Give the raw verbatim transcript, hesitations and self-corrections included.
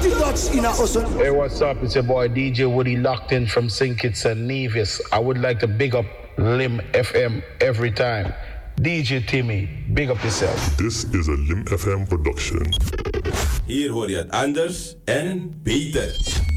Hey, what's up? It's your boy D J Woody locked in from Saint Kitts and Nevis. I would like to big up Lim F M every time. D J Timmy, big up yourself. This is a Lim F M production. Hier hoor je het anders en beter.